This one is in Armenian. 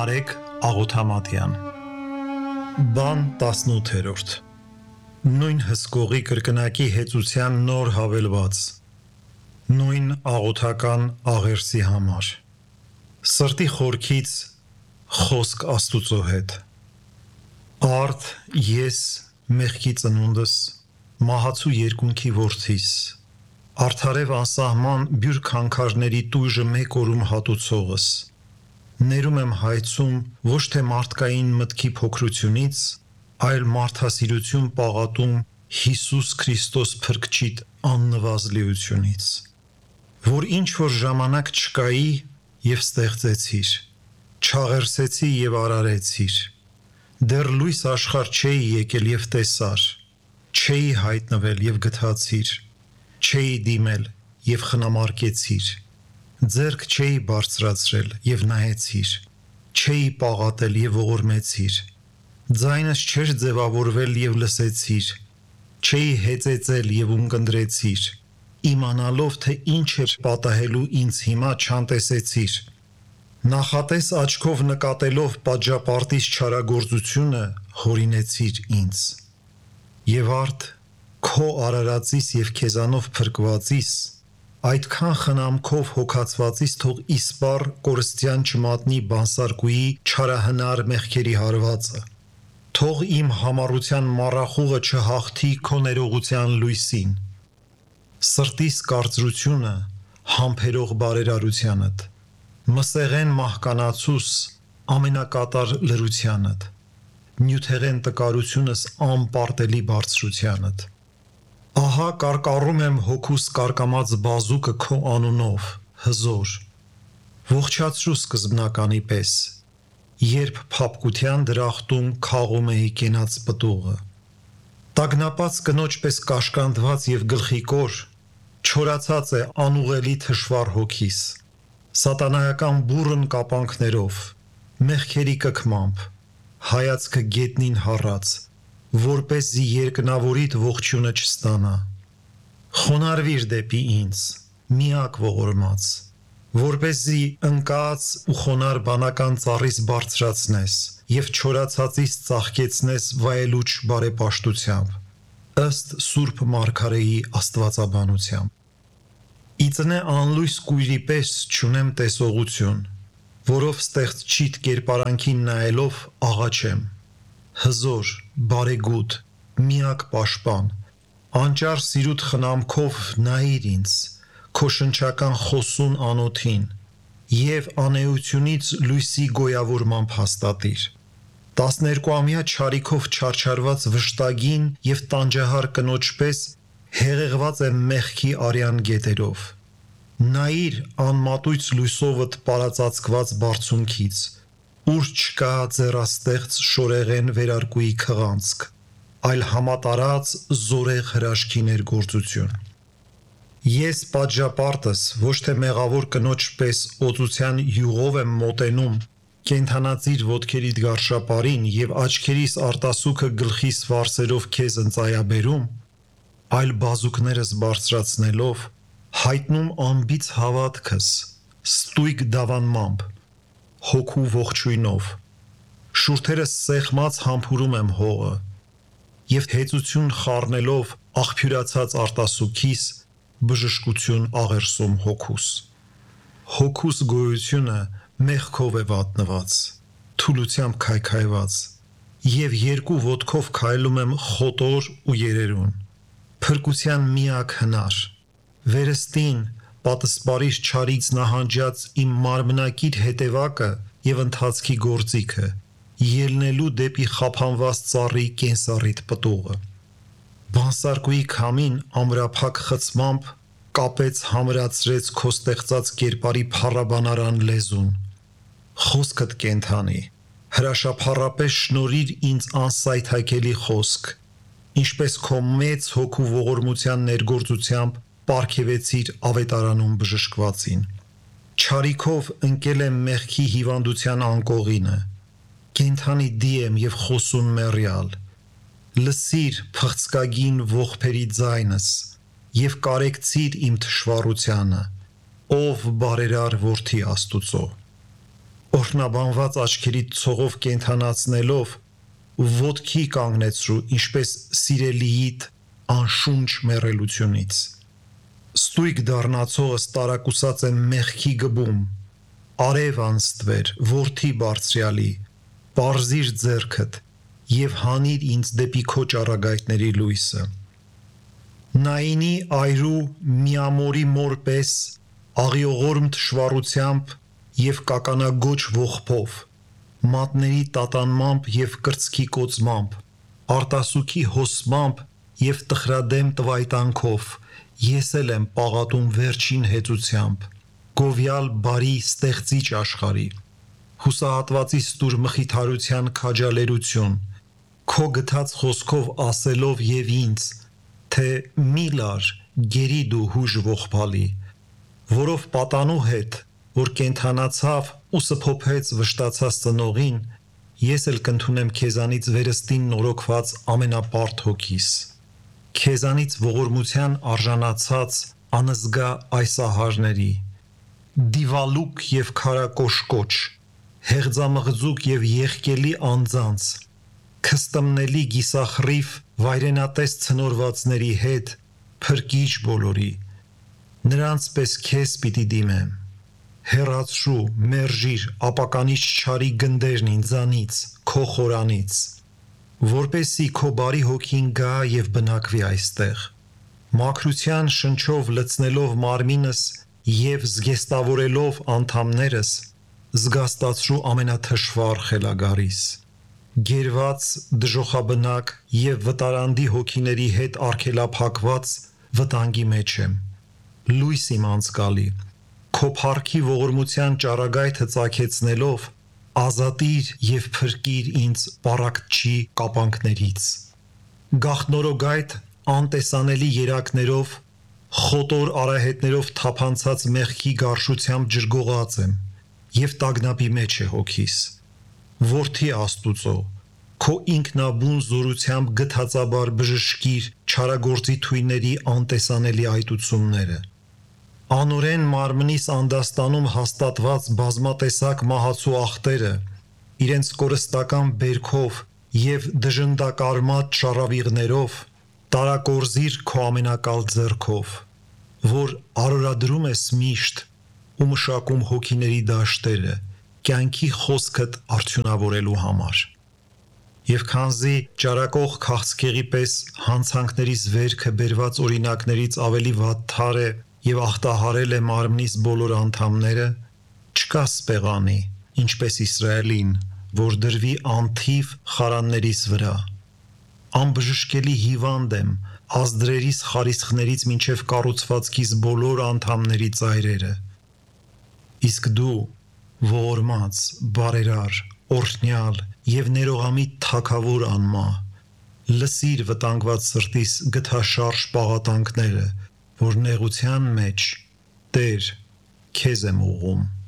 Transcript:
Արեգ Աղոթամատյան Բան 18-րդ Նույն հսկողի կրկնակի հեծության նոր հավելված Նույն աղոթական աղերսի համար Սրտի խորքից խոսք Աստուծո հետ Արդ ես մեղքի ծնունդս մահացու երկունքի որդիս Արդարև անսահման բյուր քանքարների տույժը մեկ օրում հատուցողս Ներում եմ հայցում ոչ թե մարդկային մտքի փոքրությունից, այլ մարդասիրություն պաղատում Հիսուս Քրիստոս Փրկչիդ աննվազլիությունից, որ ինչ-որ ժամանակ չկայի և ստեղծեցիր, չաղերսեցի և արարեցիր, դեռ լույս աշխարհ չէի եկել և տեսար, չէի հայտնվել և գթացիր, չէի դիմել և խնամարկեցիր, ձեռք չէի բարձրացրել և նայեցիր, չէի պաղատել և ողորմեցիր, ձայնս չէր ձևավորվել և լսեցիր, չէի հեծեծել և ունկնդրեցիր, իմանալով թե ինչ է պատահելու ինձ հիմա չանտեսեցիր, նախատես աչքով նկատելով պատժապարտիչ չարագործությունը հորինեցիր ինձ, և արդ քո արարածիս և քեզանով փրկվածիս, այդքան խնամքով հոգացվածիս թող իսպառ կորստյան չմատնի բանսարկուի չարահնար մեղքերի հարվածը, թող իմ համառության մառախուղը չհաղթի քո ներողության լույսին, սրտիս կարծրությունը համբերող բարերարությանդ, մսեղեն մահկանացուս ամենակատար լրությանդ, նյութեղեն տկարությունս անպարտելի բարձրությանդ, Ահա կարկառում եմ հոգուս կարկամած բազուկը քո անունով, հզոր, ողջացրու սկզբնականի պես, երբ փափկության դրախտում քաղում էի կենաց պտուղը, տագնապած կնոջ պես կաշկանդված և գլխիկոր, չորացած է անուղելի թշվառ հոգիս, սատանայական բուռն կապանքներով, մեղքերի կքմամբ, հայացքը գետնին հառած, որպեսզի երկնավորիդ ողջույնը չստանա, խոնարհվիր դեպի ինձ, միակ ողորմած, որպեսզի ընկած ու խոնար բանական ծառիս բարձրացնես և չորացածից ծաղկեցնես վայելուչ բարեպաշտությամբ, ըստ Սուրբ Մարգարեի աստվածաբանությամբ, իծնե անլույս կույրի պես չունեմ տեսողություն, որով ստեղծչիդ կերպարանքին նայելով աղաչեմ, հզոր, բարեգութ, միակ պաշտպան, անճար սիրուտ խնամքով նայիր ինձ, քո շնչական խոսուն անոթին և անէությունից լույսի գոյավորմամբ հաստատիր, 12-ամյա չարիքով չարչարված վշտագին և տանջահար կնոջ պես հեղեղված եմ մեղքի արյան գետերով, նայիր անմատույց լույսովդ պարածածկված բարձունքից, ուր չկա ձեռաստեղծ շորեղեն վերարկուի քղանցք, այլ համատարած զորեղ հրաշքի ներգործություն, Ես պատժապարտս ոչ թե մեղավոր կնոջ պես օծության յուղով եմ մոտենում, կենդանածիր ոտքերիդ գարշապարին և աչքերիս արտասուքը գլխիս վարսերով քեզ ընծայաբերում, այլ բազուկներս բարձրացնելով, հայտնում անբիծ հավատքս, ստույգ դավանմամբ, հոգու ողջույնով, շուրթերս սեղմած համբուրում եմ հողը, և հեծություն խառնելով աղբյուրացած արտասուքիս, բժշկություն աղերսում հոգուս, հոգուս գոյությունը մեղքով է վատնված, թուլությամբ քայքայված, և երկու ոտքով քայլում եմ խոտոր ու երերուն, փրկության միակ հնար, վերստին պատսպարիչ չարից նահանջած իմ մարմնակիր հետևակը և ընթացքի գործիքը, ելնելու դեպի խափանված ծառի կենսառիթ պտուղը, բանսարկուի քամին ամրափակ խցմամբ կապեց համրացրեց քո ստեղծած կերպարի փառաբանարան լեզուն, խոսքդ կենդանի, հրաշափառապես շնորհիր ինձ անսայթաքելի խոսք, ինչպես քո մեծ հոգու ողորմության ներգործությամբ պարգևեցիր ավետարանում բժշկվածին, չարիքով ընկել եմ մեղքի հիվանդության անկողինը, կենդանի դի եմ և խոսուն մեռյալ, լսիր փղձկագին ողբերի ձայնս և կարեկցիր իմ թշվառությանը, ով բարերար որդի Աստուծո, օրհնաբանված աչքերիդ ցողով կենթանացնելով ոտքի կանգնեցրու ինչպես սիրելիիդ անշունչ մեռելությունից ստույգ դառնացողս տարակուսած է մեղքի գբում արև անստվեր որդի բարձրյալի պարզիր ձեռքդ եւ հանիր ինձ դեպի քո ճառագայթների լույսը նայինի այրու միամորի մոր պես աղիողորմ թշվառությամբ եւ կականագոչ ողբով մատների տատանմամբ եւ կրծքի կոծմամբ արտասուքի հոսմամբ եւ տխրադեմ տվայտանքով ես էլ եմ պաղատում վերջին հեծությամբ գովյալ բարի ստեղծիչ աշխարի հուսահատվածի ստուր մխիթարության քաջալերություն քո գթած խոսքով ասելով եւ ինձ թե մի լար գերի դու հուժ ողբալի որով պատանու հետ որ կենթանացավ ու սփոփեց վշտացած ծնողին ես էլ կընդունեմ քեզանից վերստին նորոգված ամենապարտ հոգիս քեզանից ողորմության արժանացած անզգա այս ահարների դիվալուկ եւ քարակոշկոչ հեղձամղձուկ եւ եղկելի անձանց քստմնելի գիսախրիվ վայրենատես ցնորվածների հետ փրկիչ բոլորի նրանց պես քեզ պիտի դիմեմ հեռացրու մերժիր ապականիչ չարի գնդերն ինձանից քո խորանից որպեսի քո բարի հոգին գա եւ բնակվի այստեղ մաքրության շնչով լցնելով մարմինս եւ զգեստավորելով անդամներս զգաստացրու ամենաթշվառ խելագարիս գերված դժոխաբնակ եւ վտարանդի հոգիների հետ արգելափակված վտանգի մեջ եմ լույս իմ անցկալի քո փառքի ողորմության ճառագայթը ծագեցնելով ազատիր եւ փրկիր ինձ պառակտչի կապանքներից գախնորոգայթ անտեսանելի երակներով խոտոր արահետներով թափանցած մեղքի գարշությամբ ջրգողած եմ եւ տագնապի մեջ է հոգիս որդի Աստուծո քո ինքնաբուն զորությամբ գթածաբար բժշկիր չարագործի թույների անտեսանելի այտությունները անորեն մարմնիս անդաստանում հաստատված բազմատեսակ մահացու ախտերը իրենց կորստական բերքով եւ դժնդակարմատ շառավիղներով տարակորզիր քո ամենակալ ձեռքով որ արորադրում ես միշտ ու մշակում հոգիների դաշտերը կյանքի խոսքդ արդյունավորելու համար եւ քանզի ճարակող քաղցկեղի պես հանցանքներից վերքը բերված օրինակներից ավելի վատթար է եւ ախտահարել է մարմնիս բոլոր անդամները չկա սպեղանի ինչպես Իսրայելին որ դրվի անթիվ խարաններիս վրա անբժշկելի հիվանդ եմ ազդրերիս խարիսխներից մինչև կառուցվածքիս բոլոր անդամների ծայրերը իսկ դու ողորմած բարերար օրհնյալ եւ ներողամիտ թագավոր անմա լսիր վտանգված սրտիս գթաշարժ պաղատանքները որ նեղության մեջ Տեր քեզ եմ ուղում